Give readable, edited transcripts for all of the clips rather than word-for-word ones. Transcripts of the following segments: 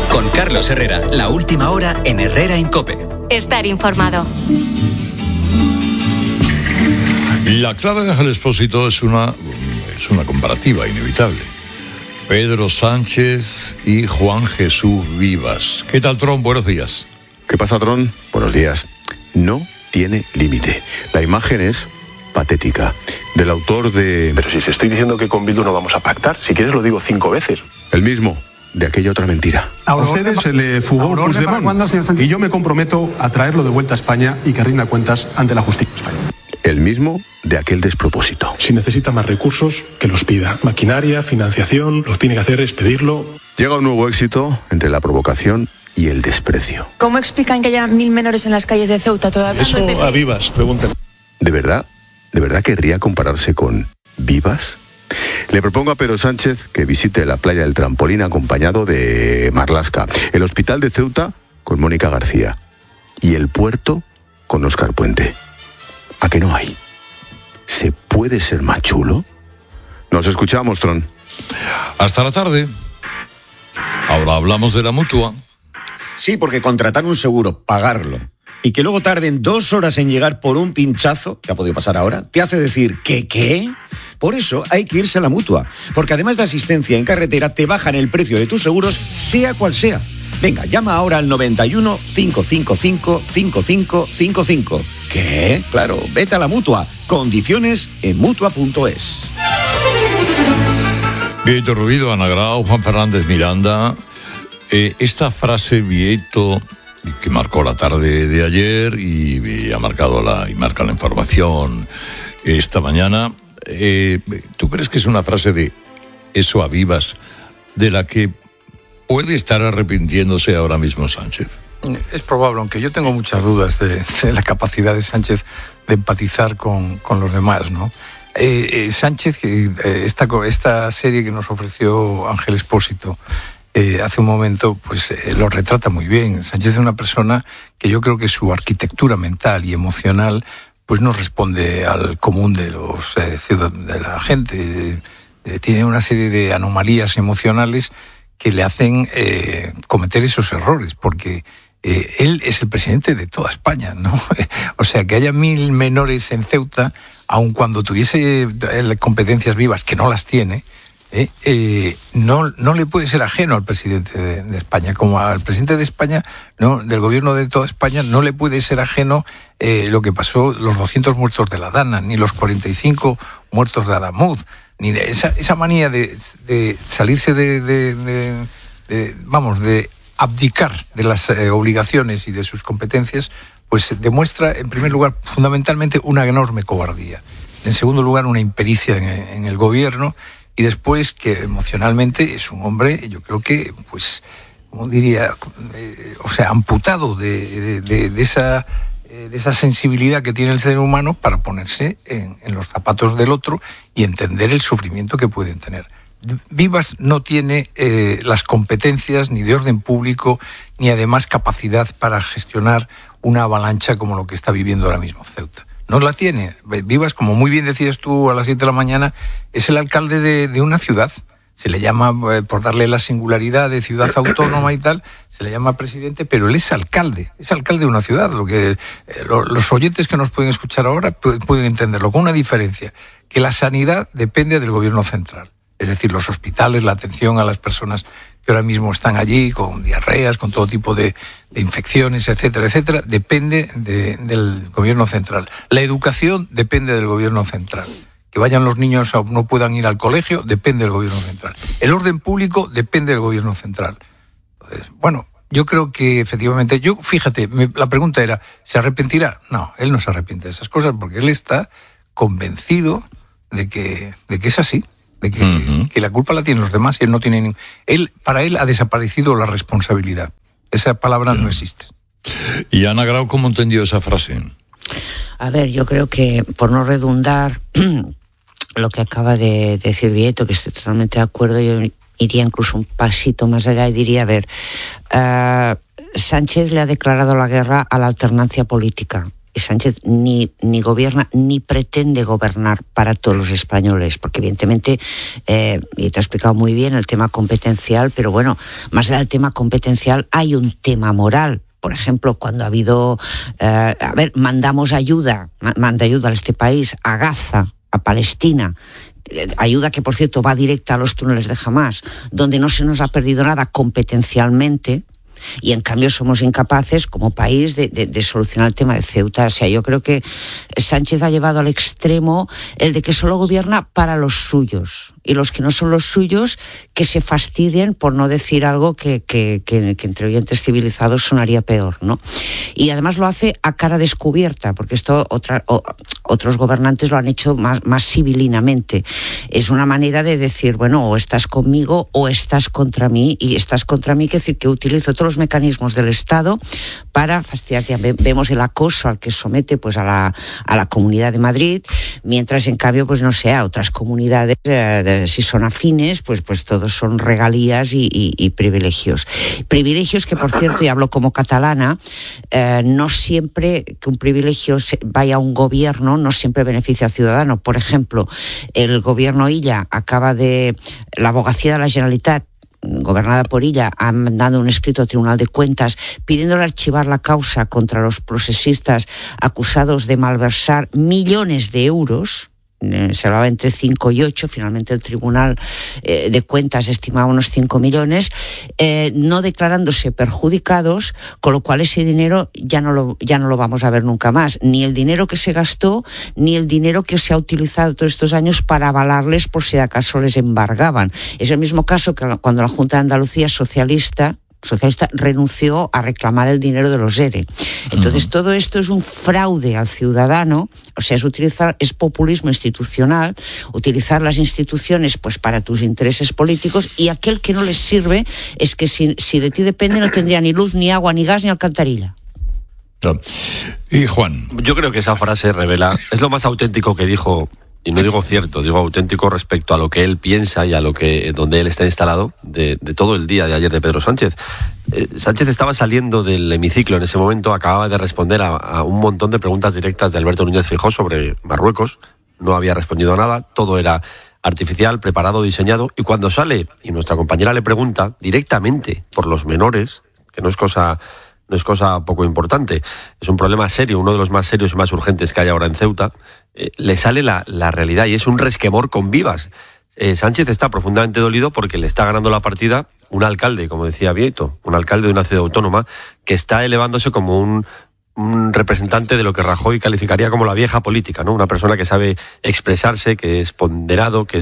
Con Carlos Herrera, la última hora en Herrera en COPE. Estar informado. La clave de Ángel Expósito es una comparativa inevitable. Pedro Sánchez y Juan Jesús Vivas. ¿Qué tal, Tron? Buenos días. ¿Qué pasa, Tron? Buenos días. No tiene límite. La imagen es patética. Del autor de... Pero si se estoy diciendo que con Bildu no vamos a pactar, si quieres lo digo 5 veces. El mismo, de aquella otra mentira. A ustedes se le fugó Puigdemont y yo me comprometo a traerlo de vuelta a España y que rinda cuentas ante la justicia española. El mismo de aquel despropósito. Si necesita más recursos, que los pida. Maquinaria, financiación, lo que tiene que hacer es pedirlo. Llega un nuevo éxito entre la provocación y el desprecio. ¿Cómo explican que haya 1000 menores en las calles de Ceuta todavía? Eso a Vivas, pregúntale. ¿De verdad querría compararse con Vivas? Le propongo a Pedro Sánchez que visite la playa del Trampolín acompañado de Marlaska, el hospital de Ceuta con Mónica García y el puerto con Óscar Puente. ¿A qué no hay? ¿Se puede ser más chulo? Nos escuchamos, Tron. Hasta la tarde. Ahora hablamos de la Mutua. Sí, porque contratar un seguro, pagarlo, y que luego tarden 2 horas en llegar por un pinchazo, que ha podido pasar ahora, te hace decir ¿qué? Por eso hay que irse a la Mutua, porque además de asistencia en carretera, te bajan el precio de tus seguros, sea cual sea. Venga, llama ahora al 91 555 5555. ¿Qué? Claro, vete a la Mutua. Condiciones en Mutua.es. Vieito Rubido, Ana Grau, Juan Fernández Miranda. Esta frase, Vieito, que marcó la tarde de ayer y marca la información esta mañana. ¿Tú crees que es una frase de eso a Vivas de la que puede estar arrepintiéndose ahora mismo Sánchez? Es probable, aunque yo tengo muchas dudas de la capacidad de Sánchez de empatizar con los demás, ¿no? Sánchez, esta serie que nos ofreció Ángel Expósito hace un momento, pues lo retrata muy bien. Sánchez es una persona que yo creo que su arquitectura mental y emocional pues no responde al común de de la gente. Tiene una serie de anomalías emocionales que le hacen cometer esos errores, porque él es el presidente de toda España, ¿no? O sea, que haya 1000 menores en Ceuta, aun cuando tuviese competencias Vivas, que no las tiene, no le puede ser ajeno al presidente de España, como al presidente de España, no, del gobierno de toda España, no le puede ser ajeno lo que pasó, los 200 muertos de la Dana, ni los 45 muertos de Adamuz, ni de esa manía de salirse de abdicar de las obligaciones y de sus competencias, pues demuestra, en primer lugar, fundamentalmente, una enorme cobardía. En segundo lugar, una impericia en el gobierno. Y después, que emocionalmente es un hombre, yo creo que, pues, como diría, amputado de esa sensibilidad que tiene el ser humano para ponerse en los zapatos del otro y entender el sufrimiento que pueden tener. Vivas no tiene las competencias ni de orden público ni además capacidad para gestionar una avalancha como lo que está viviendo ahora mismo Ceuta. No la tiene. Vivas, como muy bien decías tú a las 7 de la mañana, es el alcalde de una ciudad. Se le llama, por darle la singularidad de ciudad autónoma y tal, se le llama presidente, pero él es alcalde de una ciudad. Lo que los oyentes que nos pueden escuchar ahora pueden entenderlo con una diferencia, que la sanidad depende del gobierno central. Es decir, los hospitales, la atención a las personas que ahora mismo están allí con diarreas, con todo tipo de infecciones, etcétera, etcétera, depende del gobierno central. La educación depende del gobierno central. Que vayan los niños o no puedan ir al colegio depende del gobierno central. El orden público depende del gobierno central. Entonces, bueno, yo creo que efectivamente, la pregunta era, ¿se arrepentirá? No, él no se arrepiente de esas cosas porque él está convencido de que es así. De que la culpa la tienen los demás y él no tiene para él ha desaparecido la responsabilidad. Esa palabra no existe. ¿Y Ana Grau cómo entendió esa frase? A ver, yo creo que, por no redundar lo que acaba de decir Vieito, que estoy totalmente de acuerdo, yo iría incluso un pasito más allá y diría, a ver, Sánchez le ha declarado la guerra a la alternancia política. Sánchez ni gobierna ni pretende gobernar para todos los españoles, porque evidentemente, y te ha explicado muy bien el tema competencial, pero bueno, más allá del tema competencial hay un tema moral. Por ejemplo, cuando ha habido, manda ayuda a este país, a Gaza, a Palestina, ayuda que por cierto va directa a los túneles de Hamás, donde no se nos ha perdido nada competencialmente, y en cambio somos incapaces como país de solucionar el tema de Ceuta. O sea, yo creo que Sánchez ha llevado al extremo el de que solo gobierna para los suyos, y los que no son los suyos que se fastidien, por no decir algo que entre oyentes civilizados sonaría peor, ¿no? Y además lo hace a cara descubierta, porque esto otros gobernantes lo han hecho más civilinamente. Es una manera de decir, bueno, o estás conmigo o estás contra mí, y estás contra mí quiere decir que utilizo todos los mecanismos del Estado para fastidiarte. Vemos el acoso al que somete pues a la Comunidad de Madrid, mientras en cambio, pues no sé, a otras comunidades, si son afines, pues todos son regalías y privilegios. Privilegios que, por cierto, y hablo como catalana, no siempre que un privilegio vaya a un gobierno, no siempre beneficia al ciudadano. Por ejemplo, el gobierno Illa la Abogacía de la Generalitat, gobernada por ella, ha mandado un escrito al Tribunal de Cuentas pidiéndole archivar la causa contra los procesistas acusados de malversar millones de euros. Se hablaba entre 5 y 8, finalmente el Tribunal de Cuentas estimaba unos 5 millones, no declarándose perjudicados, con lo cual ese dinero ya no lo vamos a ver nunca más, ni el dinero que se gastó, ni el dinero que se ha utilizado todos estos años para avalarles por si acaso les embargaban. Es el mismo caso que cuando la Junta de Andalucía socialista renunció a reclamar el dinero de los ERE. Entonces todo esto es un fraude al ciudadano, o sea, es populismo institucional, utilizar las instituciones pues para tus intereses políticos, y aquel que no les sirve es que si de ti depende no tendría ni luz, ni agua, ni gas, ni alcantarilla. Y Juan. Yo creo que esa frase revela, es lo más auténtico que dijo. Y no digo cierto, digo auténtico respecto a lo que él piensa y a donde él está instalado de todo el día de ayer de Pedro Sánchez. Sánchez estaba saliendo del hemiciclo en ese momento, acababa de responder a un montón de preguntas directas de Alberto Núñez Feijóo sobre Marruecos, no había respondido a nada, todo era artificial, preparado, diseñado, y cuando sale y nuestra compañera le pregunta directamente por los menores, que no es cosa poco importante, es un problema serio, uno de los más serios y más urgentes que hay ahora en Ceuta, le sale la realidad, y es un resquemor con vivas. Sánchez está profundamente dolido porque le está ganando la partida un alcalde, como decía Vieito, un alcalde de una ciudad autónoma que está elevándose como un representante de lo que Rajoy calificaría como la vieja política, ¿no? Una persona que sabe expresarse, que es ponderado, que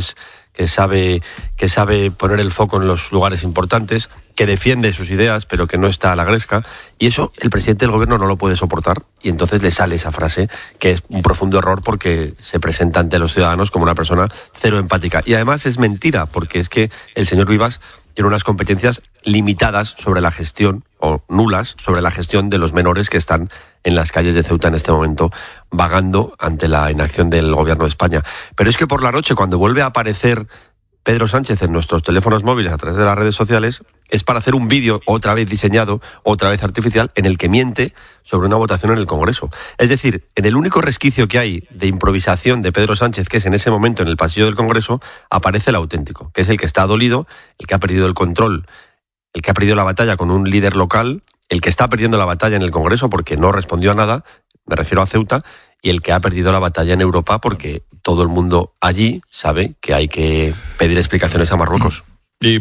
sabe poner el foco en los lugares importantes, que defiende sus ideas, pero que no está a la gresca, y eso el presidente del gobierno no lo puede soportar, y entonces le sale esa frase, que es un profundo error porque se presenta ante los ciudadanos como una persona cero empática. Y además es mentira, porque es que el señor Vivas tiene unas competencias limitadas sobre la gestión, o nulas, sobre la gestión de los menores que están en las calles de Ceuta en este momento, vagando ante la inacción del gobierno de España. Pero es que por la noche, cuando vuelve a aparecer Pedro Sánchez en nuestros teléfonos móviles a través de las redes sociales, es para hacer un vídeo, otra vez diseñado, otra vez artificial, en el que miente sobre una votación en el Congreso. Es decir, en el único resquicio que hay de improvisación de Pedro Sánchez, que es en ese momento en el pasillo del Congreso, aparece el auténtico, que es el que está dolido, el que ha perdido el control, el que ha perdido la batalla con un líder local, el que está perdiendo la batalla en el Congreso porque no respondió a nada, me refiero a Ceuta, y el que ha perdido la batalla en Europa porque todo el mundo allí sabe que hay que pedir explicaciones a Marruecos. Y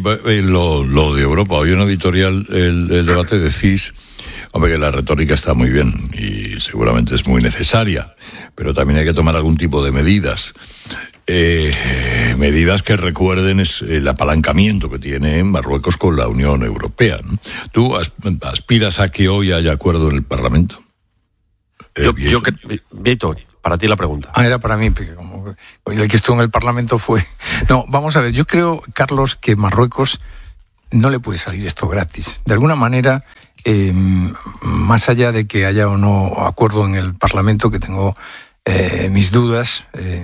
lo de Europa, hoy en editorial el debate decís, hombre, que la retórica está muy bien y seguramente es muy necesaria, pero también hay que tomar algún tipo de medidas. Medidas que recuerden el apalancamiento que tiene Marruecos con la Unión Europea, ¿no? ¿Tú aspiras a que hoy haya acuerdo en el Parlamento? Vieito, para ti la pregunta. Era para mí, porque como el que estuvo en el Parlamento fue... No, vamos a ver, yo creo, Carlos, que Marruecos no le puede salir esto gratis. De alguna manera, más allá de que haya o no acuerdo en el Parlamento, que tengo mis dudas,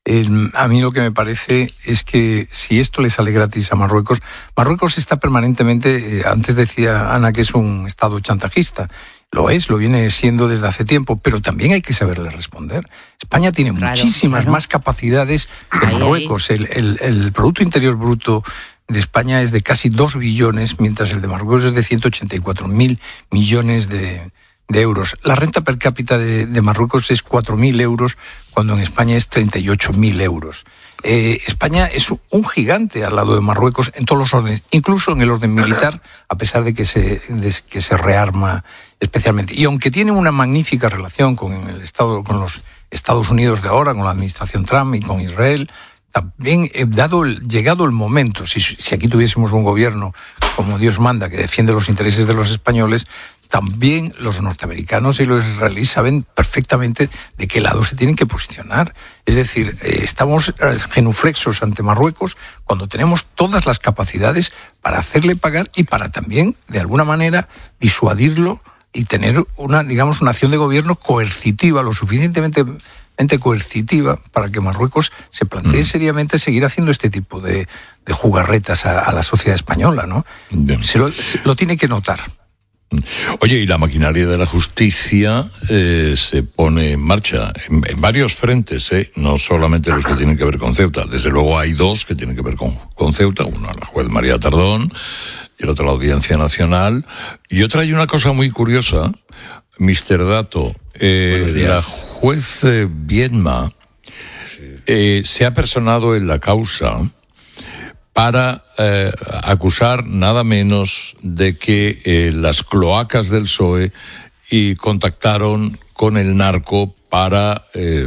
A mí lo que me parece es que si esto le sale gratis a Marruecos está permanentemente, antes decía Ana que es un Estado chantajista, lo viene siendo desde hace tiempo, pero también hay que saberle responder. España tiene muchísimas más capacidades que Marruecos. El Producto Interior Bruto de España es de casi 2 billones, mientras el de Marruecos es de 184.000 millones de euros. La renta per cápita de Marruecos es 4.000 euros, cuando en España es 38.000 euros. España es un gigante al lado de Marruecos en todos los órdenes, incluso en el orden militar, a pesar de que se rearma especialmente. Y aunque tiene una magnífica relación con los Estados Unidos de ahora, con la administración Trump y con Israel, también llegado el momento, si aquí tuviésemos un gobierno como Dios manda, que defiende los intereses de los españoles, también los norteamericanos y los israelíes saben perfectamente de qué lado se tienen que posicionar. Es decir, estamos genuflexos ante Marruecos cuando tenemos todas las capacidades para hacerle pagar y para también, de alguna manera, disuadirlo y tener una acción de gobierno coercitiva, lo suficientemente coercitiva para que Marruecos se plantee seriamente seguir haciendo este tipo de jugarretas a la sociedad española, ¿no? Se lo tiene que notar. Oye, y la maquinaria de la justicia se pone en marcha en varios frentes, no solamente los que tienen que ver con Ceuta. Desde luego hay 2 que tienen que ver con Ceuta, uno la juez María Tardón y el otro la Audiencia Nacional. Y otra, hay una cosa muy curiosa, Mr. Dato, la juez Viedma se ha personado en la causa para acusar nada menos de que las cloacas del PSOE contactaron con el narco para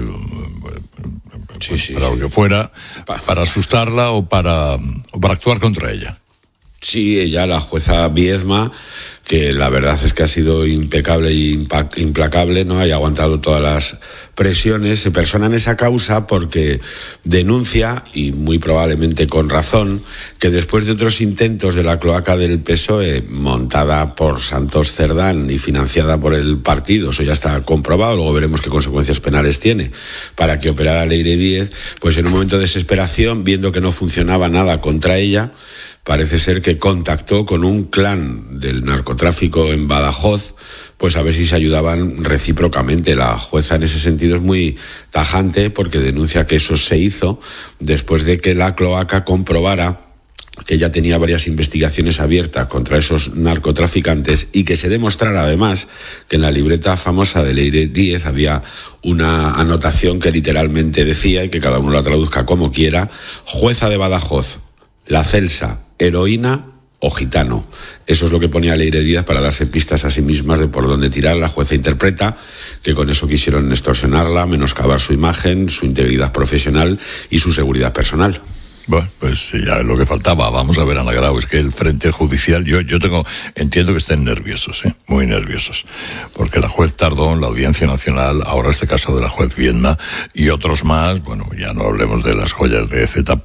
lo que fuera, para asustarla o para actuar contra ella. Sí, ella, la jueza Viedma, que la verdad es que ha sido impecable e implacable, ¿no? Ha aguantado todas las presiones, se persona en esa causa porque denuncia, y muy probablemente con razón, que después de otros intentos de la cloaca del PSOE, montada por Santos Cerdán y financiada por el partido, eso ya está comprobado, luego veremos qué consecuencias penales tiene, para que operara Leire Díez, pues en un momento de desesperación, viendo que no funcionaba nada contra ella, parece ser que contactó con un clan del narcotráfico en Badajoz, pues a ver si se ayudaban recíprocamente. La jueza en ese sentido es muy tajante porque denuncia que eso se hizo después de que la cloaca comprobara que ya tenía varias investigaciones abiertas contra esos narcotraficantes y que se demostrara además que en la libreta famosa de Leire Díez había una anotación que literalmente decía, y que cada uno la traduzca como quiera: jueza de Badajoz, la Celsa, heroína o gitano. Eso es lo que ponía Leire Díaz para darse pistas a sí mismas de por dónde tirar. La jueza interpreta que con eso quisieron extorsionarla, menoscabar su imagen, su integridad profesional y su seguridad personal. Bueno, pues ya es lo que faltaba. Vamos a ver, Ana Grau, es que el frente judicial, yo entiendo que estén nerviosos, muy nerviosos, porque la juez Tardón, la Audiencia Nacional, ahora este caso de la juez Viedma y otros más, bueno, ya no hablemos de las joyas de ZP,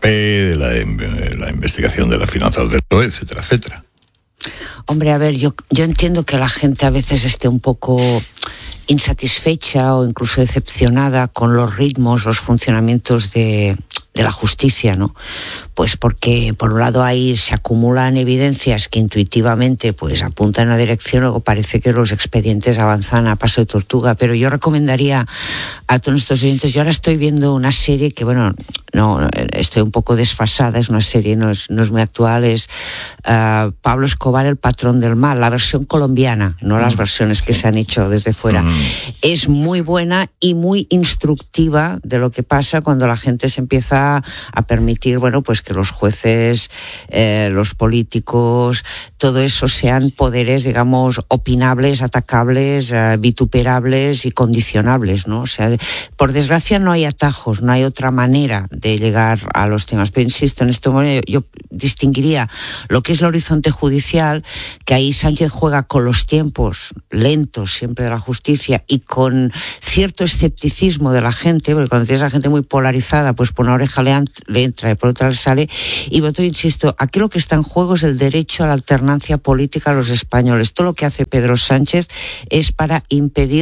de la investigación de las finanzas del PSOE, etcétera, etcétera. Hombre, a ver, yo entiendo que la gente a veces esté un poco insatisfecha o incluso decepcionada con los ritmos, los funcionamientos de la justicia, ¿no? Pues porque por un lado ahí se acumulan evidencias que intuitivamente pues apuntan en una dirección, luego parece que los expedientes avanzan a paso de tortuga, pero yo recomendaría a todos nuestros oyentes, yo ahora estoy viendo una serie que, bueno, no, estoy un poco desfasada, es una serie, no es muy actual, es Pablo Escobar, el patrón del mal, la versión colombiana, no las versiones que se han hecho desde fuera. Es muy buena y muy instructiva de lo que pasa cuando la gente se empieza a permitir, bueno, pues que los jueces, los políticos, todo eso sean poderes, digamos, opinables, atacables, vituperables y condicionables, ¿no? O sea, por desgracia no hay atajos, no hay otra manera de llegar a los temas. Pero insisto, en este momento yo distinguiría lo que es el horizonte judicial, que ahí Sánchez juega con los tiempos lentos siempre de la justicia y con cierto escepticismo de la gente, porque cuando tienes a la gente muy polarizada, pues por una oreja le entra y por otra le sale. Y yo insisto, aquí lo que está en juego es el derecho a la alternancia política a los españoles. Todo lo que hace Pedro Sánchez es para impedir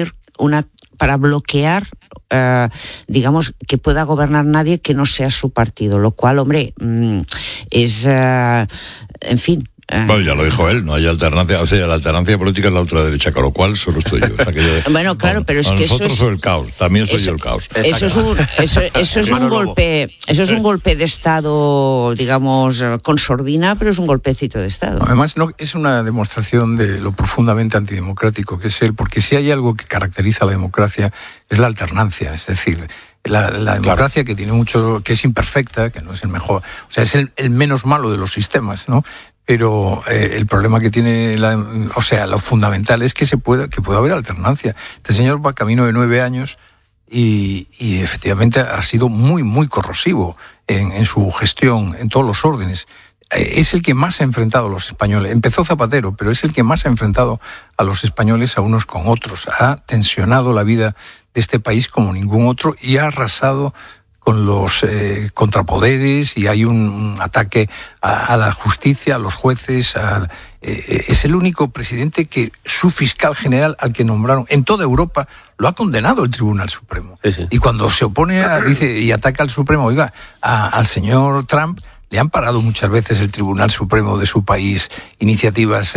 para bloquear, digamos, que pueda gobernar nadie que no sea su partido, lo cual, hombre, es, en fin. Bueno, ya lo dijo él, no hay alternancia, o sea, la alternancia política es la ultraderecha, con lo cual solo estoy yo. O sea, bueno, claro, pero es que nosotros soy el caos, también soy yo el caos. Eso es un golpe de Estado, digamos, con sordina, pero es un golpecito de Estado. Además, no, es una demostración de lo profundamente antidemocrático que es él, porque si hay algo que caracteriza a la democracia es la alternancia, es decir, la democracia, claro, que tiene mucho, que es imperfecta, que no es el mejor, o sea, es el menos malo de los sistemas, ¿no? Pero el problema que tiene, lo fundamental es que pueda haber alternancia. Este señor va camino de 9 años y efectivamente ha sido muy, muy corrosivo en su gestión, en todos los órdenes. Es el que más ha enfrentado a los españoles. Empezó Zapatero, pero es el que más ha enfrentado a los españoles a unos con otros. Ha tensionado la vida de este país como ningún otro y ha arrasado con los contrapoderes, y hay un ataque a la justicia, a los jueces. Es el único presidente que su fiscal general, al que nombraron en toda Europa, lo ha condenado el Tribunal Supremo. Sí. Y cuando se opone y ataca al Supremo, al señor Trump, le han parado muchas veces el Tribunal Supremo de su país iniciativas,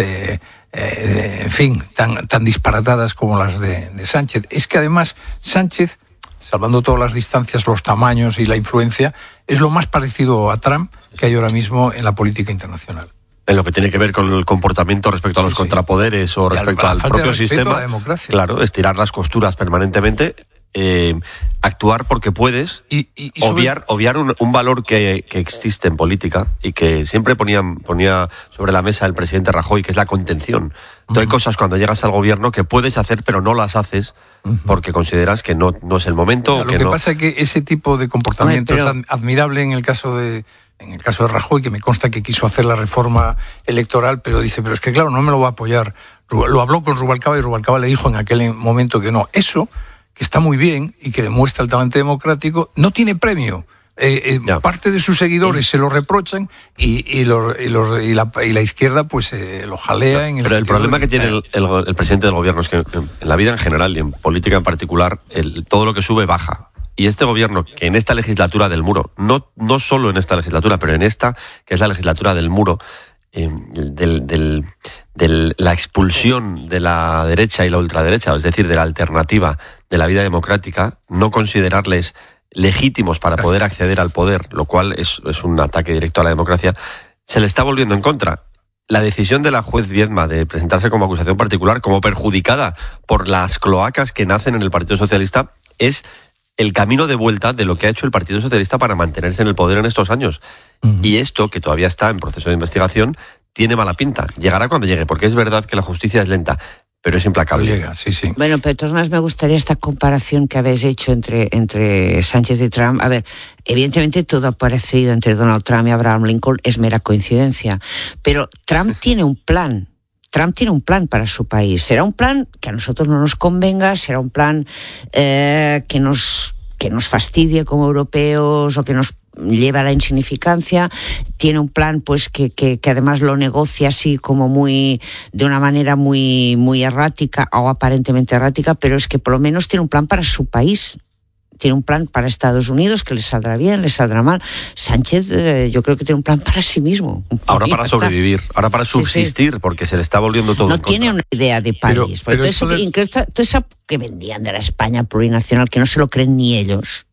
en fin, tan disparatadas como las de Sánchez. Es que además Sánchez, salvando todas las distancias, los tamaños y la influencia, es lo más parecido a Trump que hay ahora mismo en la política internacional. En lo que tiene que ver con el comportamiento respecto a los contrapoderes o respecto al propio sistema, claro, estirar las costuras permanentemente, actuar porque puedes, y obviar un valor que existe en política y que siempre ponía sobre la mesa el presidente Rajoy, que es la contención. Entonces hay cosas cuando llegas al gobierno que puedes hacer pero no las haces porque consideras que no es el momento. Lo que pasa es que ese tipo de comportamiento es admirable en el caso de Rajoy, que me consta que quiso hacer la reforma electoral, pero dice, pero es que claro, no me lo va a apoyar. Lo habló con Rubalcaba y Rubalcaba le dijo en aquel momento que no. Eso, que está muy bien y que demuestra el talante democrático, no tiene premio. Parte de sus seguidores se lo reprochan y la izquierda pues lo jalea en el. Pero el problema que tiene el presidente del gobierno es que en la vida en general y en política en particular, todo lo que sube baja. Y este gobierno, que en esta legislatura del muro, no solo en esta legislatura, pero en esta, que es la legislatura del muro, de la expulsión de la derecha y la ultraderecha, es decir, de la alternativa de la vida democrática, no considerarles legítimos para poder acceder al poder, lo cual es un ataque directo a la democracia, se le está volviendo en contra. La decisión de la juez Viedma de presentarse como acusación particular, como perjudicada por las cloacas que nacen en el Partido Socialista, es el camino de vuelta de lo que ha hecho el Partido Socialista para mantenerse en el poder en estos años. Y esto, que todavía está en proceso de investigación, tiene mala pinta. Llegará cuando llegue, porque es verdad que la justicia es lenta, pero es implacable. Llega, sí. Bueno, pero de todas maneras me gustaría esta comparación que habéis hecho entre Sánchez y Trump. A ver, evidentemente todo parecido entre Donald Trump y Abraham Lincoln es mera coincidencia, pero Trump tiene un plan. Trump tiene un plan para su país. Será un plan que a nosotros no nos convenga, será un plan que nos fastidie como europeos o que nos lleva a la insignificancia. Tiene un plan pues que además lo negocia así como de una manera muy errática o aparentemente errática, pero es que por lo menos tiene un plan para su país. Tiene un plan para Estados Unidos que le saldrá bien, le saldrá mal. Sánchez, yo creo que tiene un plan para sí mismo. Ahora para sobrevivir, ahora para subsistir, porque se le está volviendo todo. No tiene una idea de país. Pero todo eso que vendían de la España plurinacional, que no se lo creen ni ellos.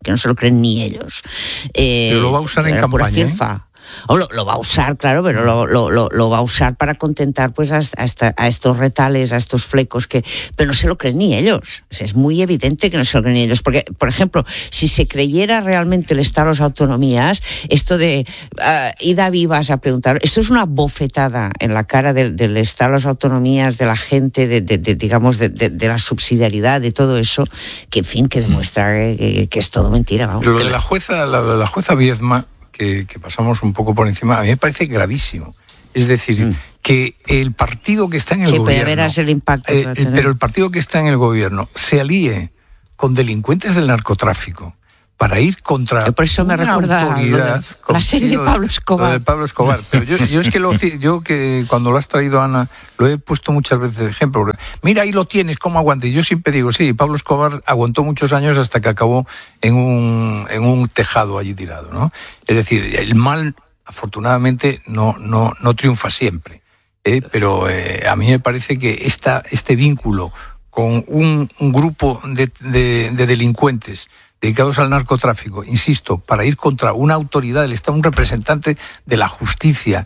Pero lo va a usar en campaña. O lo va a usar, claro, pero lo va a usar para contentar pues a estos retales, a estos flecos pero no se lo creen ni ellos. O sea, es muy evidente que no se lo creen ni ellos, porque, por ejemplo, si se creyera realmente el Estado de las autonomías, esto de id a vivas a preguntar, esto es una bofetada en la cara del Estado de las autonomías, de la gente, de la subsidiariedad, de todo eso, que en fin, que demuestra que es todo mentira. Vamos. Pero lo de la jueza Viedma, que pasamos un poco por encima, a mí me parece gravísimo. Es decir, que el partido que está en el gobierno, verás el impacto pero el partido que está en el gobierno se alíe con delincuentes del narcotráfico para ir contra por eso me recuerda la serie de Pablo Escobar. Lo de Pablo Escobar. Pero yo es que yo que cuando lo has traído, Ana, lo he puesto muchas veces de ejemplo. Mira, ahí lo tienes, ¿cómo aguanta? Y yo siempre digo, sí, Pablo Escobar aguantó muchos años hasta que acabó en un tejado allí tirado, ¿no? Es decir, el mal, afortunadamente, no triunfa siempre. Pero a mí me parece que este vínculo con un grupo de delincuentes dedicados al narcotráfico, insisto, para ir contra una autoridad del Estado, un representante de la justicia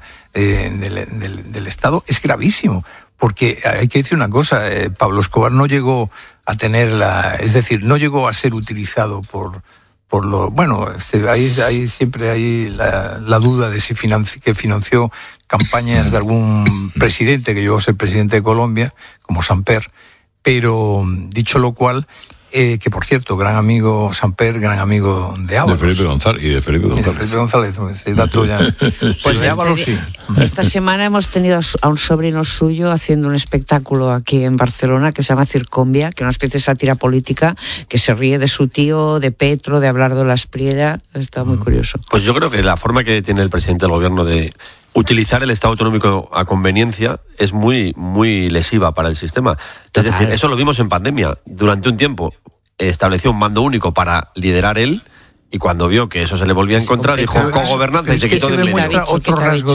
del Estado, es gravísimo. Porque hay que decir una cosa, Pablo Escobar no llegó a tener no llegó a ser utilizado por lo... Bueno, ahí siempre hay la duda de si financió campañas de algún presidente, que llegó a ser presidente de Colombia, como Samper, pero dicho lo cual... que por cierto, gran amigo Samper, gran amigo de Ábalos. De Felipe González. Ese dato ya... Pues de Ábalos sí. Esta semana hemos tenido a un sobrino suyo haciendo un espectáculo aquí en Barcelona que se llama Circombia, que es una especie de sátira política, que se ríe de su tío, de Petro, de Abelardo Laspriella. Está muy curioso. Pues yo creo que la forma que tiene el presidente del gobierno de utilizar el Estado autonómico a conveniencia es muy, muy lesiva para el sistema. Total. Es decir, eso lo vimos en pandemia. Durante un tiempo estableció un mando único para liderar él, y cuando vio que eso se le volvía en contra, dijo cogobernanza y se quitó de medio. Otro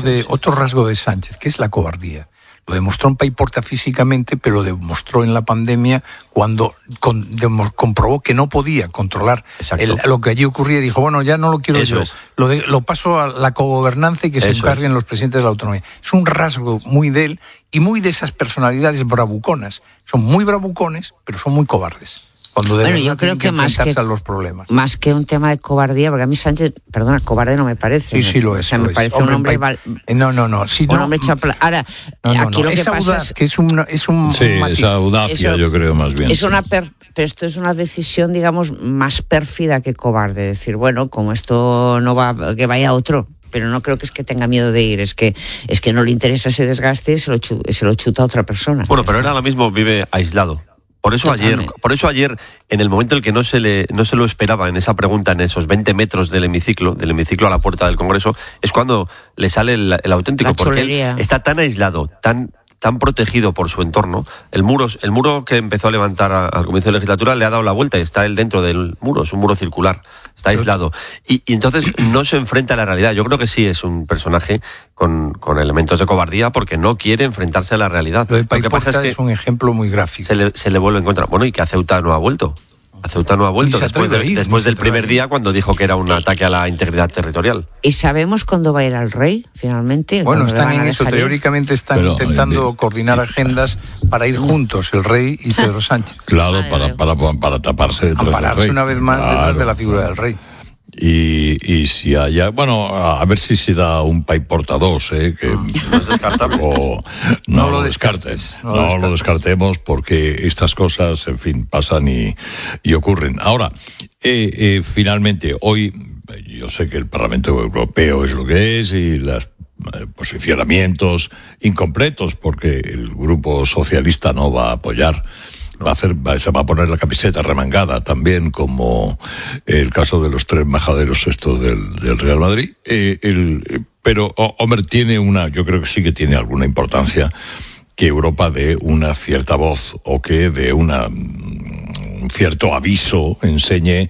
rasgo de Sánchez, que es la cobardía. Lo demostró en Paiporta físicamente, pero lo demostró en la pandemia cuando comprobó que no podía controlar lo que allí ocurría y dijo, bueno, ya no lo quiero yo. Lo paso a la cogobernanza y que se encarguen los presidentes de la autonomía. Es un rasgo muy de él y muy de esas personalidades bravuconas. Son muy bravucones, pero son muy cobardes. Cuando yo creo que a los problemas. Más que un tema de cobardía, porque a mí Sánchez, perdona, cobarde no me parece. Sí lo es. O sea, me parece un hombre... No. Si un hombre chapla. Ahora, aquí lo que pasa es que es un sí, esa audacia, yo creo, más bien. Pero esto es una decisión, digamos, más pérfida que cobarde. Decir, bueno, como esto no va, que vaya otro. Pero no creo que es que tenga miedo de ir, es que no le interesa ese desgaste y se lo chuta a otra persona. Bueno, pero él ahora mismo vive aislado. Por eso ayer, en el momento en el que no se lo esperaba, en esa pregunta, en esos 20 metros del hemiciclo a la puerta del Congreso, es cuando le sale el auténtico, porque él está tan aislado, tan protegido por su entorno. El muro que empezó a levantar al comienzo de la legislatura le ha dado la vuelta y está él dentro del muro, es un muro circular, está aislado. Y entonces no se enfrenta a la realidad. Yo creo que sí es un personaje con elementos de cobardía porque no quiere enfrentarse a la realidad. Lo que pasa es que es un ejemplo muy gráfico. Se le vuelve en contra. Bueno, y que a Ceuta no ha vuelto. A Ceuta no ha vuelto después del primer día cuando dijo que era un ataque a la integridad territorial. ¿Y sabemos cuándo va a ir al rey, finalmente? Bueno, están en eso. Teóricamente están intentando coordinar agendas para ir juntos, el rey y Pedro Sánchez. Claro, para taparse detrás del rey. Una vez más detrás de la figura del rey. Y si haya, bueno, a ver si se da un Paiporta 2, que no es descartable. No lo descartes. No lo descartemos porque estas cosas, en fin, pasan y ocurren. Ahora, finalmente, hoy, yo sé que el Parlamento Europeo es lo que es y los posicionamientos incompletos porque el Grupo Socialista no va a apoyar. Se va a poner la camiseta remangada también, como el caso de los 3 majaderos estos del Real Madrid. Pero Homer yo creo que sí que tiene alguna importancia que Europa dé una cierta voz o que dé un cierto aviso, enseñe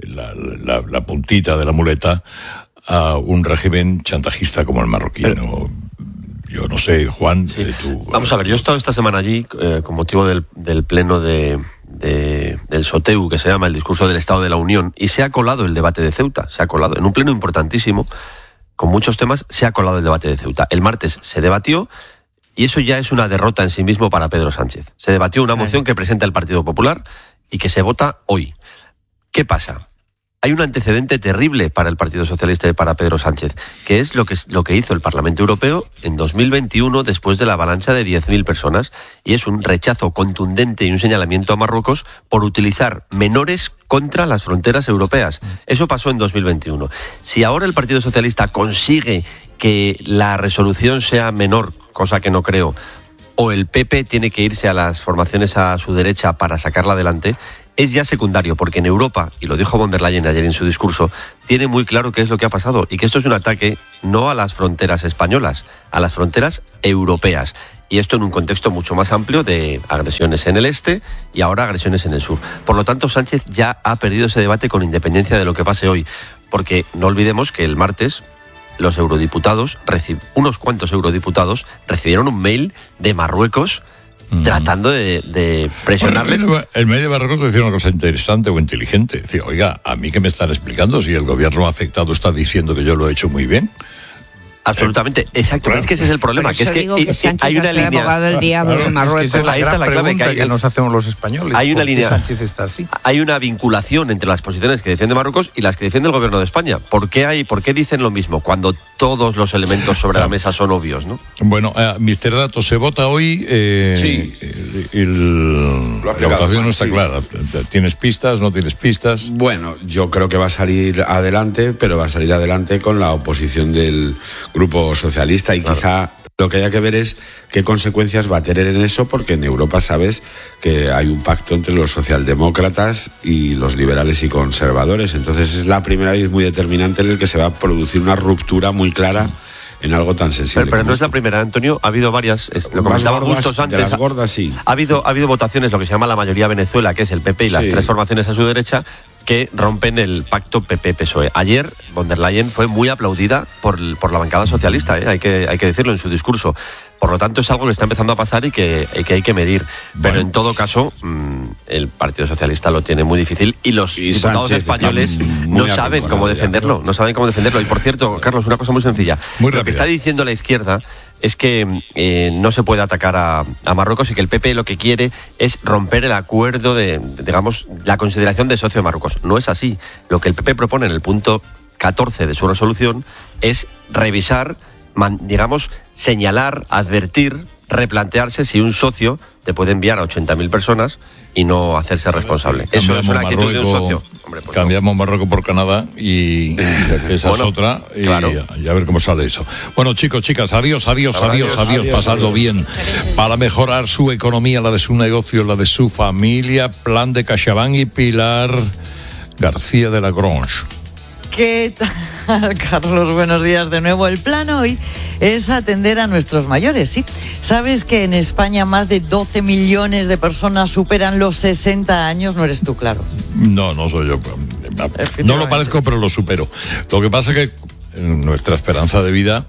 la puntita de la muleta a un régimen chantajista como el marroquí. Yo no sé, Juan, tú... Vamos a ver, yo he estado esta semana allí con motivo del pleno del SOTEU, que se llama el discurso del Estado de la Unión, y se ha colado el debate de Ceuta, en un pleno importantísimo, con muchos temas, se ha colado el debate de Ceuta. El martes se debatió, y eso ya es una derrota en sí mismo para Pedro Sánchez. Se debatió una moción que presenta el Partido Popular y que se vota hoy. ¿Qué pasa? Hay un antecedente terrible para el Partido Socialista y para Pedro Sánchez, que es lo que hizo el Parlamento Europeo en 2021 después de la avalancha de 10.000 personas, y es un rechazo contundente y un señalamiento a Marruecos por utilizar menores contra las fronteras europeas. Eso pasó en 2021. Si ahora el Partido Socialista consigue que la resolución sea menor, cosa que no creo, o el PP tiene que irse a las formaciones a su derecha para sacarla adelante, es ya secundario, porque en Europa, y lo dijo von der Leyen ayer en su discurso, tiene muy claro qué es lo que ha pasado y que esto es un ataque no a las fronteras españolas, a las fronteras europeas. Y esto en un contexto mucho más amplio de agresiones en el este y ahora agresiones en el sur. Por lo tanto, Sánchez ya ha perdido ese debate con independencia de lo que pase hoy. Porque no olvidemos que el martes los eurodiputados, unos cuantos eurodiputados, recibieron un mail de Marruecos tratando de presionarles. Bueno, el mail de Marruecos decía una cosa interesante o inteligente. Decía, oiga, ¿a mí qué me están explicando? Si el gobierno afectado está diciendo que yo lo he hecho muy bien. Absolutamente, exacto. Claro. Es que ese es el problema, que es que hay una línea. Abogado del diablo de Marruecos. Es que ahí está la clave que nos hacemos los españoles. Hay una línea. Sánchez está así. Hay una vinculación entre las posiciones que defiende Marruecos y las que defiende el gobierno de España. ¿Por qué dicen lo mismo cuando todos los elementos sobre la mesa son obvios, no? Bueno, Mr. Dato, se vota hoy. Sí. La votación no está clara. ¿Tienes pistas? ¿No tienes pistas? Bueno, yo creo que va a salir adelante, pero va a salir adelante con la oposición del Grupo Socialista y quizá lo que haya que ver es qué consecuencias va a tener en eso, porque en Europa sabes que hay un pacto entre los socialdemócratas y los liberales y conservadores. Entonces es la primera vez muy determinante en el que se va a producir una ruptura muy clara en algo tan sensible. Pero no es la primera, Antonio. Ha habido varias. Lo comentaba justo antes. De las gordas, sí. Ha habido votaciones, lo que se llama la mayoría Venezuela, que es el PP y las tres formaciones a su derecha, que rompen el pacto PP-PSOE. Ayer, von der Leyen fue muy aplaudida por la bancada socialista, hay que decirlo en su discurso. Por lo tanto, es algo que está empezando a pasar y que hay que medir. Pero en todo caso, el Partido Socialista lo tiene muy difícil y los diputados españoles no saben cómo defenderlo. No saben cómo defenderlo. Y por cierto, Carlos, una cosa muy sencilla. Lo que está diciendo la izquierda es que no se puede atacar a Marruecos y que el PP lo que quiere es romper el acuerdo digamos, la consideración de socio de Marruecos. No es así. Lo que el PP propone en el punto 14 de su resolución es revisar, digamos, señalar, advertir, replantearse si un socio te puede enviar a 80.000 personas y no hacerse responsable. Eso es una actitud de un socio. Hombre, pues cambiamos Marruecos por Canadá y esa es otra. Y, claro. Y a ver cómo sale eso. Bueno, chicos, chicas, adiós, pasadlo bien. Para mejorar su economía, la de su negocio, la de su familia, plan de CaixaBank y Pilar García de la Grange. ¿Qué tal, Carlos? Buenos días de nuevo. El plan hoy es atender a nuestros mayores, ¿sí? ¿Sabes que en España más de 12 millones de personas superan los 60 años? No eres tú, claro. No soy yo. No lo parezco, pero lo supero. Lo que pasa es que nuestra esperanza de vida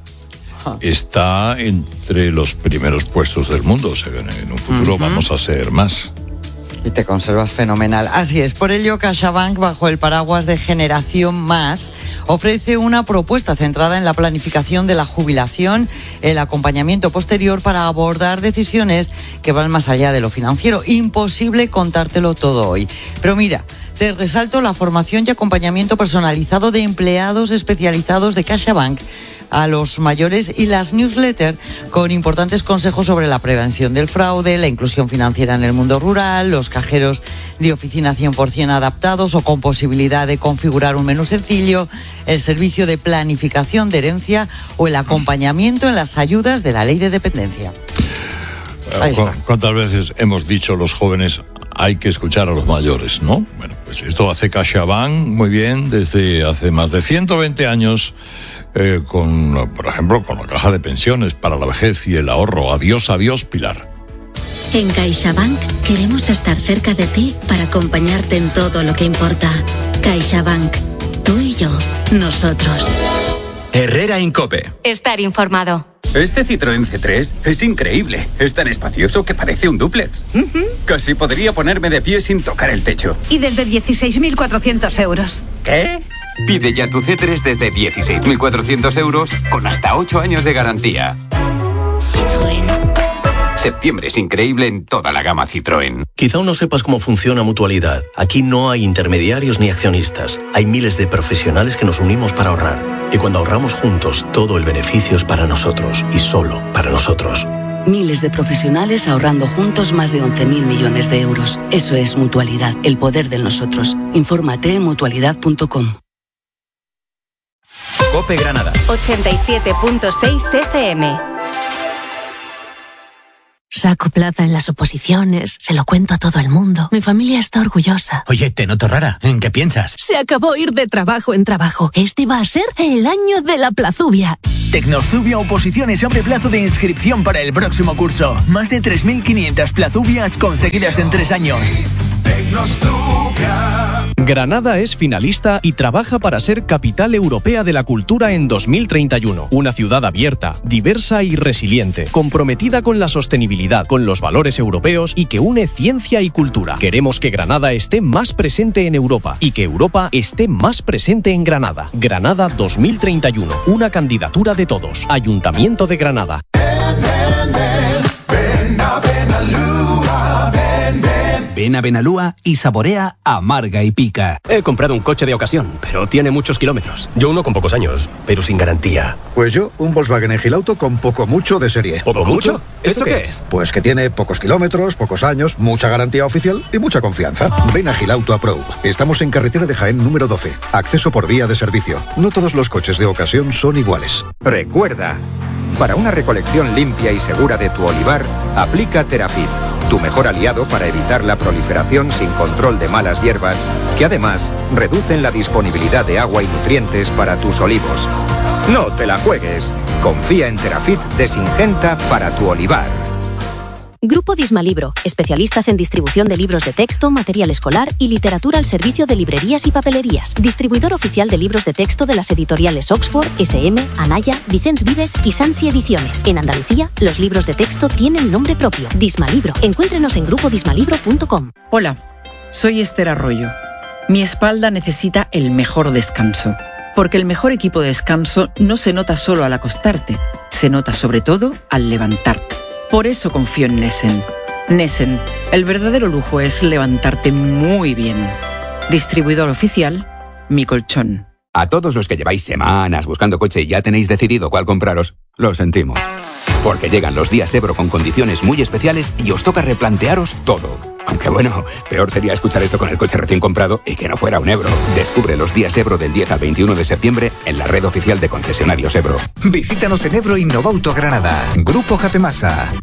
está entre los primeros puestos del mundo. O sea, en un futuro vamos a ser más. Y te conservas fenomenal. Así es, por ello CaixaBank, bajo el paraguas de Generación Más, ofrece una propuesta centrada en la planificación de la jubilación, el acompañamiento posterior para abordar decisiones que van más allá de lo financiero. Imposible contártelo todo hoy. Pero mira, te resalto la formación y acompañamiento personalizado de empleados especializados de CaixaBank a los mayores y las newsletters con importantes consejos sobre la prevención del fraude, la inclusión financiera en el mundo rural, los cajeros de oficina 100% adaptados o con posibilidad de configurar un menú sencillo, el servicio de planificación de herencia o el acompañamiento en las ayudas de la ley de dependencia. ¿Cuántas veces hemos dicho los jóvenes hay que escuchar a los mayores, no? Bueno, pues esto hace CaixaBank muy bien desde hace más de 120 años. Por ejemplo, con la caja de pensiones para la vejez y el ahorro. Adiós, Pilar. En CaixaBank queremos estar cerca de ti para acompañarte en todo lo que importa. CaixaBank, tú y yo, nosotros. Herrera Incope. Estar informado. Este Citroën C3 es increíble. Es tan espacioso que parece un dúplex. Casi podría ponerme de pie sin tocar el techo. Y desde 16.400 euros. ¿Qué? Pide ya tu C3 desde 16.400 euros con hasta 8 años de garantía. Citroën. Septiembre es increíble en toda la gama Citroën. Quizá aún no sepas cómo funciona Mutualidad. Aquí no hay intermediarios ni accionistas. Hay miles de profesionales que nos unimos para ahorrar. Y cuando ahorramos juntos, todo el beneficio es para nosotros y solo para nosotros. Miles de profesionales ahorrando juntos más de 11.000 millones de euros. Eso es Mutualidad, el poder del nosotros. Infórmate en mutualidad.com. COPE Granada 87.6 FM. Saco plaza en las oposiciones, se lo cuento a todo el mundo. Mi familia está orgullosa. Oye, te noto rara. ¿En qué piensas? Se acabó ir de trabajo en trabajo. Este va a ser el año de la plazubia. Tecnozubia Oposiciones abre plazo de inscripción para el próximo curso. Más de 3.500 plazubias conseguidas en 3 años. Granada es finalista y trabaja para ser capital europea de la cultura en 2031. Una ciudad abierta, diversa y resiliente, comprometida con la sostenibilidad, con los valores europeos y que une ciencia y cultura. Queremos que Granada esté más presente en Europa y que Europa esté más presente en Granada. Granada 2031, una candidatura de todos. Ayuntamiento de Granada. Ven a Benalúa y saborea Amarga y Pica. He comprado un coche de ocasión, pero tiene muchos kilómetros. Yo uno con pocos años, pero sin garantía. Pues yo, un Volkswagen Engelauto con poco mucho de serie. ¿Poco mucho? ¿Eso qué es? Pues que tiene pocos kilómetros, pocos años, mucha garantía oficial y mucha confianza. Ven a Engelauto Approve. Estamos en carretera de Jaén número 12. Acceso por vía de servicio. No todos los coches de ocasión son iguales. Recuerda, para una recolección limpia y segura de tu olivar, aplica Terafit, tu mejor aliado para evitar la proliferación sin control de malas hierbas, que además reducen la disponibilidad de agua y nutrientes para tus olivos. No te la juegues. Confía en Terafit de Syngenta para tu olivar. Grupo Dismalibro, especialistas en distribución de libros de texto, material escolar y literatura al servicio de librerías y papelerías. Distribuidor oficial de libros de texto de las editoriales Oxford, SM, Anaya, Vicens Vives y Sansi Ediciones. En Andalucía, los libros de texto tienen nombre propio. Dismalibro. Encuéntrenos en grupodismalibro.com. Hola, soy Esther Arroyo. Mi espalda necesita el mejor descanso. Porque el mejor equipo de descanso no se nota solo al acostarte, se nota sobre todo al levantarte. Por eso confío en Nessen. Nessen, el verdadero lujo es levantarte muy bien. Distribuidor oficial, Mi Colchón. A todos los que lleváis semanas buscando coche y ya tenéis decidido cuál compraros, lo sentimos. Porque llegan los días Ebro con condiciones muy especiales y os toca replantearos todo. Aunque bueno, peor sería escuchar esto con el coche recién comprado y que no fuera un Ebro. Descubre los días Ebro del 10 al 21 de septiembre en la red oficial de concesionarios Ebro. Visítanos en Ebro Innovauto Granada. Grupo Japemasa.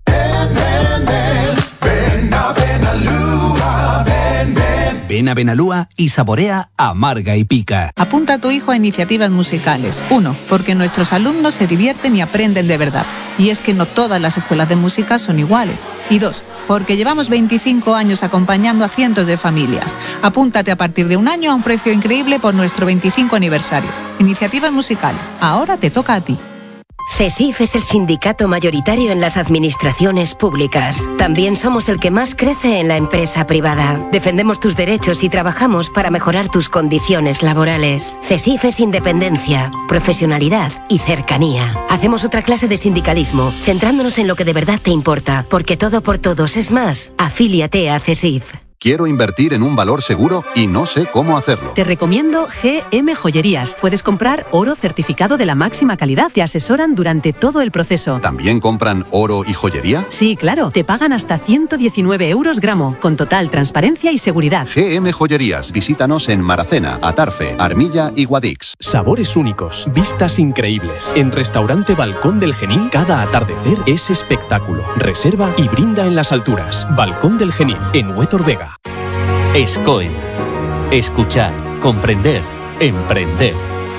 Ven a Benalúa y saborea Amarga y Pica. Apunta a tu hijo a iniciativas musicales. 1. Porque nuestros alumnos se divierten y aprenden de verdad. Y es que no todas las escuelas de música son iguales. Y 2. Porque llevamos 25 años acompañando a cientos de familias. Apúntate a partir de un año a un precio increíble por nuestro 25 aniversario. Iniciativas musicales. Ahora te toca a ti. CESIF es el sindicato mayoritario en las administraciones públicas. También somos el que más crece en la empresa privada. Defendemos tus derechos y trabajamos para mejorar tus condiciones laborales. CESIF es independencia, profesionalidad y cercanía. Hacemos otra clase de sindicalismo, centrándonos en lo que de verdad te importa, porque todo por todos es más. Afíliate a CESIF. Quiero invertir en un valor seguro y no sé cómo hacerlo. Te recomiendo GM Joyerías. Puedes comprar oro certificado de la máxima calidad. Te asesoran durante todo el proceso. ¿También compran oro y joyería? Sí, claro. Te pagan hasta 119 euros gramo, con total transparencia y seguridad. GM Joyerías. Visítanos en Maracena, Atarfe, Armilla y Guadix. Sabores únicos, vistas increíbles. En Restaurante Balcón del Genil, cada atardecer es espectáculo. Reserva y brinda en las alturas. Balcón del Genil, en Huétor Vega. SCOEM. Escuchar, comprender, emprender.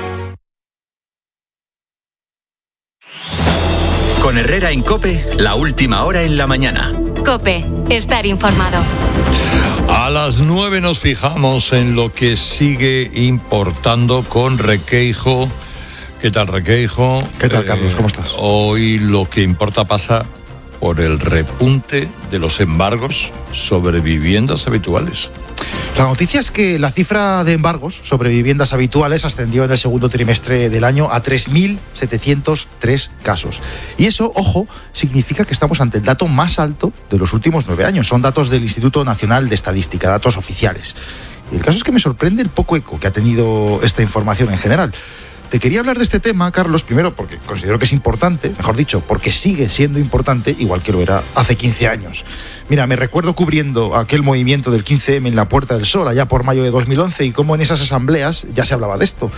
Con Herrera en COPE, la última hora en la mañana. COPE, estar informado. A las 9 nos fijamos en lo que sigue importando con Requeijo. ¿Qué tal, Requeijo? ¿Qué tal, Carlos? ¿Cómo estás? Hoy lo que importa pasa por el repunte de los embargos sobre viviendas habituales. La noticia es que la cifra de embargos sobre viviendas habituales ascendió en el segundo trimestre del año a 3.703 casos. Y eso, ojo, significa que estamos ante el dato más alto de los últimos 9 años. Son datos del Instituto Nacional de Estadística, datos oficiales. Y el caso es que me sorprende el poco eco que ha tenido esta información en general. Te quería hablar de este tema, Carlos, primero porque considero que es importante, mejor dicho, porque sigue siendo importante, igual que lo era hace 15 años. Mira, me recuerdo cubriendo aquel movimiento del 15M en la Puerta del Sol, allá por mayo de 2011, y cómo en esas asambleas ya se hablaba de esto.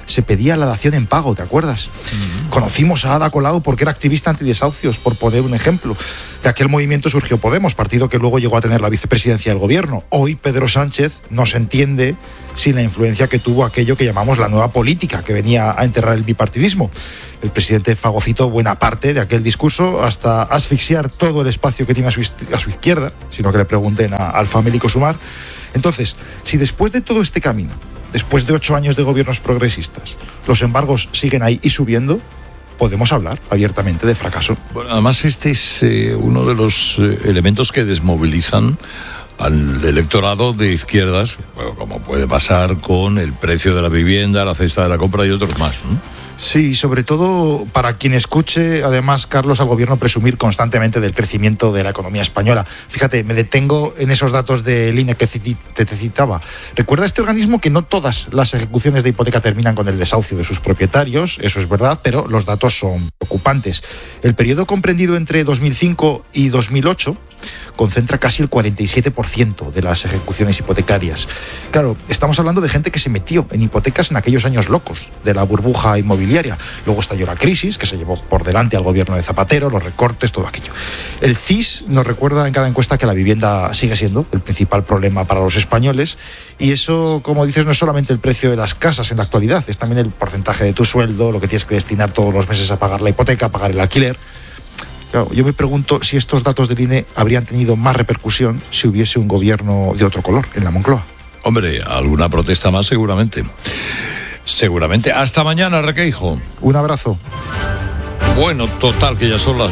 se pedía la dación en pago, ¿te acuerdas? Conocimos a Ada Colau porque era activista antidesahucios, por poner un ejemplo. De aquel movimiento surgió Podemos, partido que luego llegó a tener la vicepresidencia del gobierno. Hoy Pedro Sánchez no se entiende sin la influencia que tuvo aquello que llamamos la nueva política, que venía a enterrar el bipartidismo. El presidente fagocitó buena parte de aquel discurso hasta asfixiar todo el espacio que tiene a su izquierda, sino que le pregunten al famélico Sumar. Entonces, si después de todo este camino, después de 8 años de gobiernos progresistas, los embargos siguen ahí y subiendo, podemos hablar abiertamente de fracaso. Bueno, además este es uno de los elementos que desmovilizan al electorado de izquierdas, bueno, como puede pasar con el precio de la vivienda, la cesta de la compra y otros más, ¿no? Sí, sobre todo para quien escuche, además, Carlos, al gobierno presumir constantemente del crecimiento de la economía española. Fíjate, me detengo en esos datos del INE que te citaba. Recuerda este organismo que no todas las ejecuciones de hipoteca terminan con el desahucio de sus propietarios, eso es verdad, pero los datos son preocupantes. El periodo comprendido entre 2005 y 2008 concentra casi el 47% de las ejecuciones hipotecarias. Claro, estamos hablando de gente que se metió en hipotecas en aquellos años locos de la burbuja inmobiliaria. Luego estalló la crisis, que se llevó por delante al gobierno de Zapatero, los recortes, todo aquello. El CIS nos recuerda en cada encuesta que la vivienda sigue siendo el principal problema para los españoles, y eso, como dices, no es solamente el precio de las casas en la actualidad, es también el porcentaje de tu sueldo, lo que tienes que destinar todos los meses a pagar la hipoteca, a pagar el alquiler. Claro, yo me pregunto si estos datos del INE habrían tenido más repercusión si hubiese un gobierno de otro color en la Moncloa. Hombre, alguna protesta más seguramente. Seguramente. Hasta mañana, Requeijo. Un abrazo. Bueno, total, que ya son las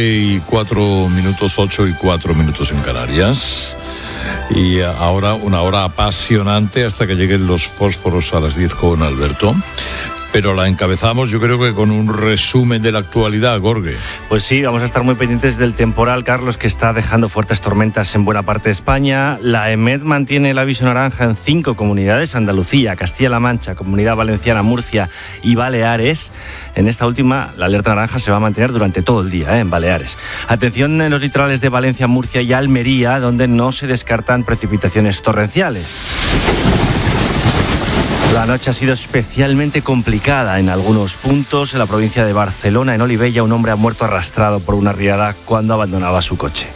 9:04, 8:04 en Canarias. Y ahora una hora apasionante hasta que lleguen los fósforos a las 10 con Alberto. Pero la encabezamos, yo creo que con un resumen de la actualidad, Gorge. Pues sí, vamos a estar muy pendientes del temporal, Carlos, que está dejando fuertes tormentas en buena parte de España. La EMET mantiene el aviso naranja en 5 comunidades: Andalucía, Castilla-La Mancha, Comunidad Valenciana, Murcia y Baleares. En esta última, la alerta naranja se va a mantener durante todo el día, en Baleares. Atención en los litorales de Valencia, Murcia y Almería, donde no se descartan precipitaciones torrenciales. La noche ha sido especialmente complicada en algunos puntos. En la provincia de Barcelona, en Olivella, un hombre ha muerto arrastrado por una riada cuando abandonaba su coche.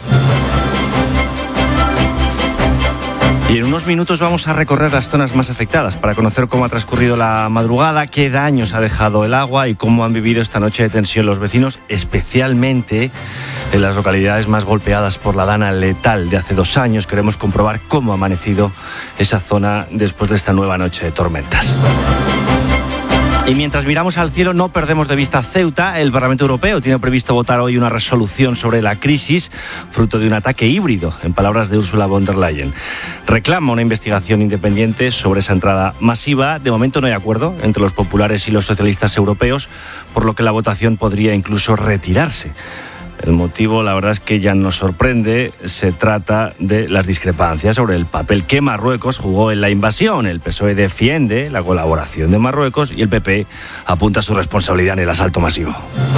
Y en unos minutos vamos a recorrer las zonas más afectadas para conocer cómo ha transcurrido la madrugada, qué daños ha dejado el agua y cómo han vivido esta noche de tensión los vecinos, especialmente en las localidades más golpeadas por la dana letal de hace 2 años. Queremos comprobar cómo ha amanecido esa zona después de esta nueva noche de tormentas. Y mientras miramos al cielo, no perdemos de vista Ceuta. El Parlamento Europeo tiene previsto votar hoy una resolución sobre la crisis, fruto de un ataque híbrido, en palabras de Ursula von der Leyen. Reclama una investigación independiente sobre esa entrada masiva. De momento no hay acuerdo entre los populares y los socialistas europeos, por lo que la votación podría incluso retirarse. El motivo, la verdad es que ya nos sorprende. Se trata de las discrepancias sobre el papel que Marruecos jugó en la invasión. El PSOE defiende la colaboración de Marruecos y el PP apunta su responsabilidad en el asalto masivo.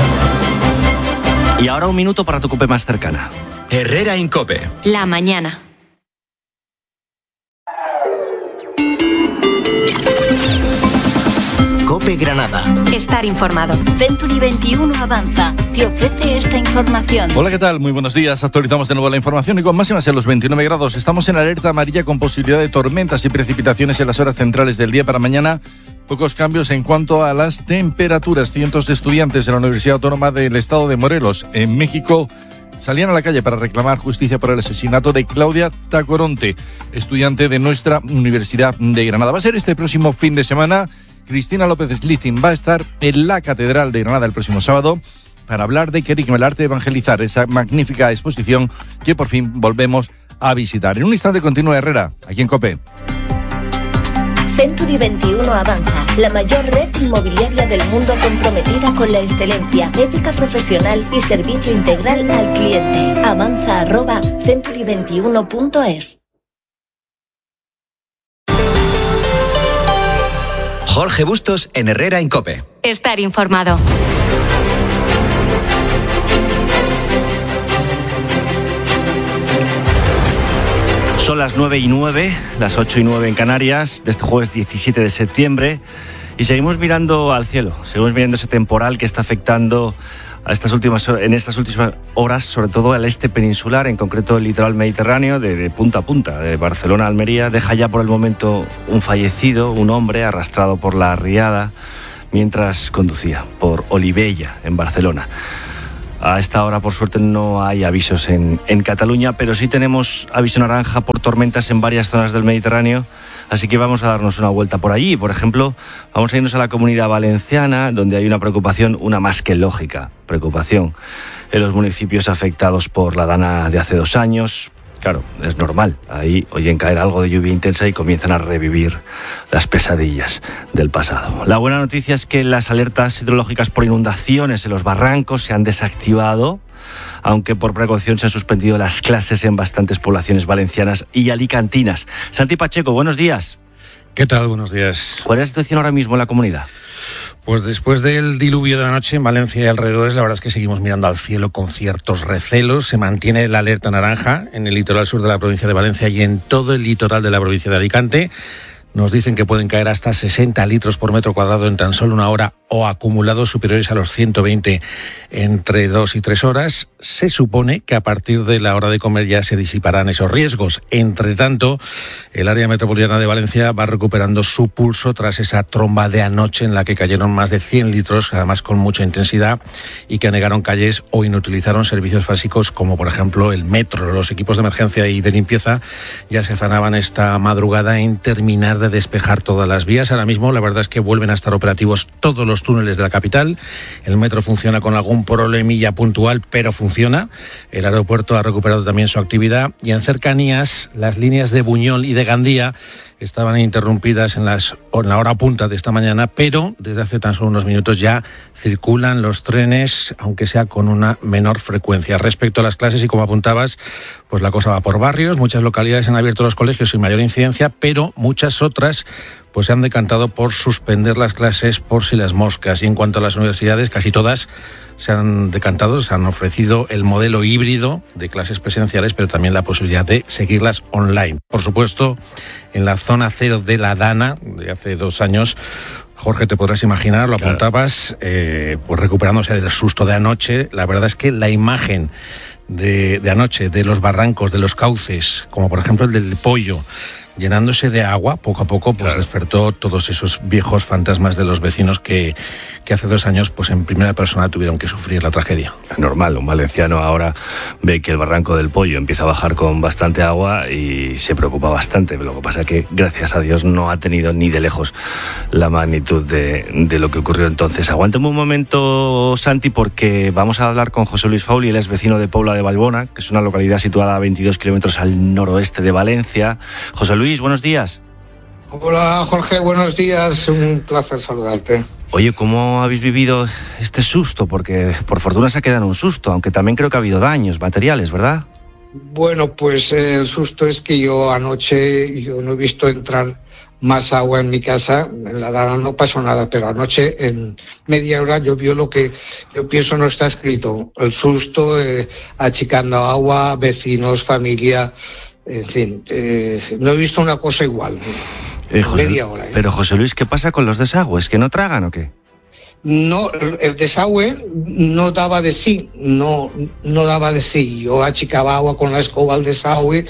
Y ahora un minuto para tu COPE más cercana. Herrera en COPE. La mañana. COPE Granada. Estar informado. Century 21 Avanza te ofrece esta información. Hola, ¿qué tal? Muy buenos días. Actualizamos de nuevo la información y con máximas en los 29 grados. Estamos en alerta amarilla con posibilidad de tormentas y precipitaciones en las horas centrales del día. Para mañana, pocos cambios en cuanto a las temperaturas. Cientos de estudiantes de la Universidad Autónoma del Estado de Morelos, en México, salían a la calle para reclamar justicia por el asesinato de Claudia Tacoronte, estudiante de nuestra Universidad de Granada. Va a ser este próximo fin de semana. Cristina López-Listing va a estar en la Catedral de Granada el próximo sábado para hablar de Querigma, el arte de evangelizar, esa magnífica exposición que por fin volvemos a visitar. En un instante continúa Herrera, aquí en COPE. Century 21 Avanza, la mayor red inmobiliaria del mundo comprometida con la excelencia, ética profesional y servicio integral al cliente. Avanza@century21.es. Jorge Bustos en Herrera en COPE. Estar informado. Son las 9:09, las 8:09 en Canarias, de este jueves 17 de septiembre. Y seguimos mirando al cielo, seguimos mirando ese temporal que está afectando en estas últimas horas, sobre todo al este peninsular, en concreto el litoral mediterráneo, de punta a punta, de Barcelona a Almería. Deja ya por el momento un fallecido, un hombre arrastrado por la riada mientras conducía por Olivella, en Barcelona. A esta hora, por suerte, no hay avisos en Cataluña, pero sí tenemos aviso naranja por tormentas en varias zonas del Mediterráneo, así que vamos a darnos una vuelta por allí. Por ejemplo, vamos a irnos a la Comunidad Valenciana, donde hay una preocupación, una más que lógica preocupación, en los municipios afectados por la dana de hace 2 años. Claro, es normal, ahí oyen caer algo de lluvia intensa y comienzan a revivir las pesadillas del pasado. La buena noticia es que las alertas hidrológicas por inundaciones en los barrancos se han desactivado, aunque por precaución se han suspendido las clases en bastantes poblaciones valencianas y alicantinas. Santi Pacheco, buenos días. ¿Qué tal? Buenos días. ¿Cuál es la situación ahora mismo en la comunidad? Pues después del diluvio de la noche en Valencia y alrededores, la verdad es que seguimos mirando al cielo con ciertos recelos. Se mantiene la alerta naranja en el litoral sur de la provincia de Valencia y en todo el litoral de la provincia de Alicante. Nos dicen que pueden caer hasta 60 litros por metro cuadrado en tan solo 1 hora o acumulados superiores a los 120 entre 2 y 3 horas. Se supone que a partir de la hora de comer ya se disiparán esos riesgos. Entre tanto, el área metropolitana de Valencia va recuperando su pulso tras esa tromba de anoche en la que cayeron más de 100 litros, además con mucha intensidad, y que anegaron calles o inutilizaron servicios básicos como por ejemplo el metro. Los equipos de emergencia y de limpieza ya se afanaban esta madrugada en terminar de despejar todas las vías. Ahora mismo la verdad es que vuelven a estar operativos todos los túneles de la capital. El metro funciona con algún problemilla puntual, pero funciona. El aeropuerto ha recuperado también su actividad y en cercanías las líneas de Buñol y de Gandía estaban interrumpidas en la hora punta de esta mañana, pero desde hace tan solo unos minutos ya circulan los trenes, aunque sea con una menor frecuencia. Respecto a las clases, y como apuntabas, pues la cosa va por barrios. Muchas localidades han abierto los colegios sin mayor incidencia, pero muchas otras pues se han decantado por suspender las clases por si las moscas. Y en cuanto a las universidades, casi todas se han decantado, se han ofrecido el modelo híbrido de clases presenciales, pero también la posibilidad de seguirlas online. Por supuesto, en la zona cero de la Dana, de hace 2 años, Jorge, te podrás imaginar, lo apuntabas, pues recuperándose del susto de anoche. La verdad es que la imagen de anoche de los barrancos, de los cauces, como por ejemplo el del Pollo, llenándose de agua, poco a poco, pues despertó todos esos viejos fantasmas de los vecinos que hace 2 años, pues en primera persona tuvieron que sufrir la tragedia. Normal, un valenciano ahora ve que el barranco del Pollo empieza a bajar con bastante agua y se preocupa bastante. Lo que pasa es que, gracias a Dios, no ha tenido ni de lejos la magnitud de lo que ocurrió entonces. Aguántame un momento, Santi, porque vamos a hablar con José Luis Fauli. Él es vecino de Pobla de Vallbona, que es una localidad situada a 22 kilómetros al noroeste de Valencia. José Luis, buenos días. Hola, Jorge, buenos días. Un placer saludarte. Oye, ¿cómo habéis vivido este susto? Porque por fortuna se ha quedado en un susto, aunque también creo que ha habido daños materiales, ¿verdad? Bueno, pues el susto es que yo anoche no he visto entrar más agua en mi casa. En la Dana no pasó nada, pero anoche en media hora llovió lo que yo pienso no está escrito. El susto, achicando agua, vecinos, familia. En fin, no he visto una cosa igual. Media hora. Pero José Luis, ¿qué pasa con los desagües? ¿Que no tragan o qué? No, el desagüe no daba de sí, no daba de sí. Yo achicaba agua con la escoba al desagüe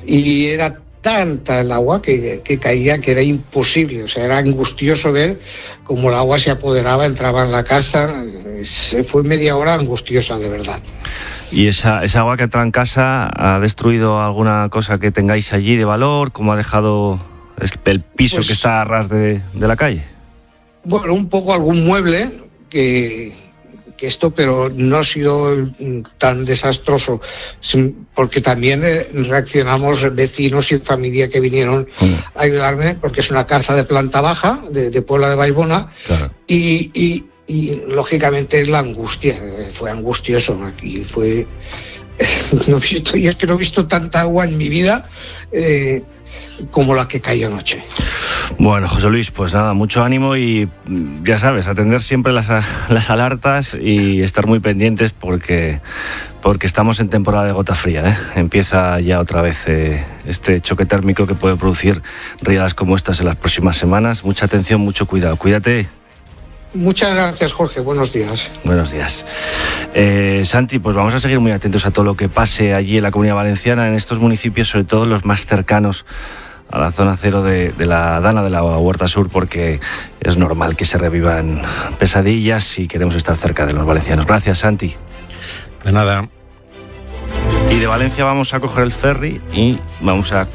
y era tanta el agua que caía que era imposible. O sea, era angustioso ver cómo el agua se apoderaba, entraba en la casa. Fue media hora angustiosa, de verdad. ¿Y esa agua que entra en casa ha destruido alguna cosa que tengáis allí de valor? ¿Cómo ha dejado el piso pues, que está a ras de la calle? Bueno, un poco algún mueble que esto, pero no ha sido tan desastroso, porque también reaccionamos vecinos y familia que vinieron a ayudarme, porque es una casa de planta baja de Pobla de Vallbona, claro. Y lógicamente la angustia, fue angustioso aquí, fue no he visto tanta agua en mi vida como la que cayó anoche. Bueno, José Luis, pues nada, mucho ánimo y ya sabes, atender siempre las alertas y estar muy pendientes porque porque estamos en temporada de gota fría, ¿eh? Empieza ya otra vez este choque térmico que puede producir riadas como estas en las próximas semanas. Mucha atención, mucho cuidado. Cuídate. Muchas gracias, Jorge. Buenos días. Buenos días. Santi, pues vamos a seguir muy atentos a todo lo que pase allí en la Comunidad Valenciana, en estos municipios, sobre todo los más cercanos a la zona cero de la Dana, de la Huerta Sur, porque es normal que se revivan pesadillas y queremos estar cerca de los valencianos. Gracias, Santi. De nada. Y de Valencia vamos a coger el ferry y vamos a